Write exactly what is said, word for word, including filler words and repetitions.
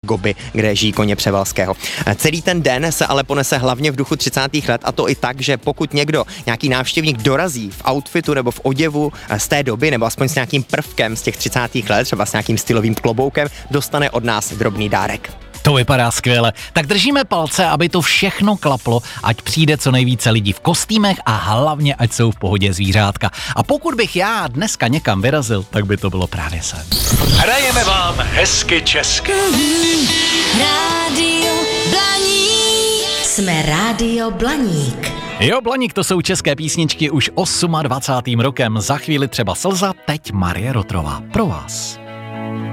Goby, kde žijí koně Převalského. Celý ten den se ale ponese hlavně v duchu třicátých let, a to i tak, že pokud někdo, nějaký návštěvník dorazí v outfitu nebo v oděvu z té doby, nebo aspoň s nějakým prvkem z těch třicátých let, třeba s nějakým stylovým kloboukem, dostane od nás drobný dárek. To vypadá skvěle. Tak držíme palce, aby to všechno klaplo, ať přijde co nejvíce lidí v kostýmech a hlavně ať jsou v pohodě zvířátka. A pokud bych já dneska někam vyrazil, tak by to bylo právě sem. Hrajeme vám hezky česky. Rádio Blaník. Jsme Rádio Blaník. Jo, Blaník, to jsou české písničky už dvacátým osmým rokem. Za chvíli třeba Slza, teď Marie Rotrová. Pro vás.